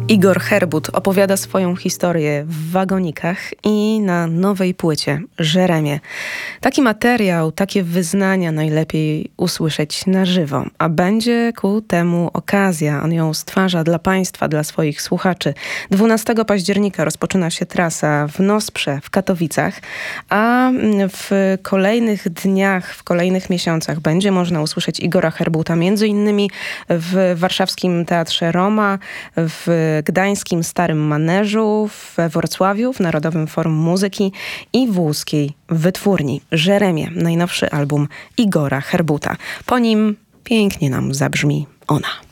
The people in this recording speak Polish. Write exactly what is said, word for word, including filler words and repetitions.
Igor Herbut opowiada swoją historię w wagonikach i na nowej płycie Żeremie. Taki materiał, takie wyznania najlepiej usłyszeć na żywo, a będzie ku temu okazja. On ją stwarza dla Państwa, dla swoich słuchaczy. dwunastego października rozpoczyna się trasa w Nosprze w Katowicach, a w kolejnych dniach, w kolejnych miesiącach będzie można usłyszeć Igora Herbuta między innymi w warszawskim Teatrze Roma, w gdańskim Starym Maneżu, we Wrocławiu, w Narodowym Forum Muzyki i w łódzkiej Wytwórni. Żeremie, najnowszy album Igora Herbuta. Po nim pięknie nam zabrzmi ona.